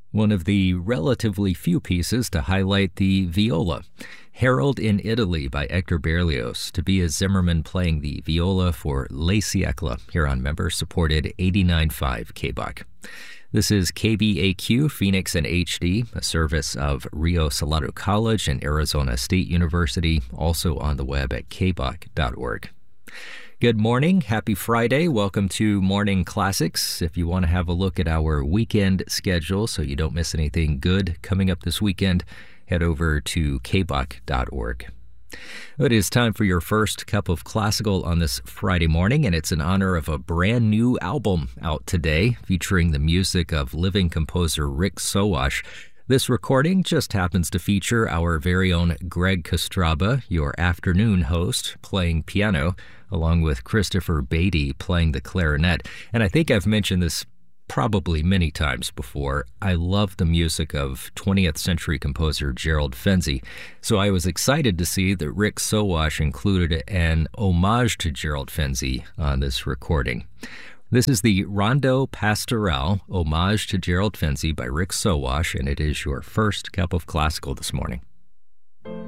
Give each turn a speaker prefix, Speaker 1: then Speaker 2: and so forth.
Speaker 1: One of the relatively few pieces to highlight the viola. Harold in Italy by Hector Berlioz. Tobias Zimmerman playing the viola for Les Siècles here on member-supported 89.5 KBOK. This is KBAQ Phoenix and HD, a service of Rio Salado College and Arizona State University, also on the web at kbok.org. Good morning. Happy Friday. Welcome to Morning Classics. If you want to have a look at our weekend schedule so you don't miss anything good coming up this weekend, head over to kbok.org. It is time for your first cup of classical on this Friday morning, and it's in honor of a brand new album out today featuring the music of living composer Rick Sowash. This recording just happens to feature our very own Greg Kostraba, your afternoon host, playing piano, along with Christopher Beatty playing the clarinet. And I think I've mentioned this probably many times before. I love the music of 20th century composer Gerald Fenzi, so I was excited to see that Rick Sowash included an homage to Gerald Fenzi on this recording. This is the Rondo Pastorale, homage to Gerald Fenzi by Rick Sowash, and it is your first cup of classical this morning.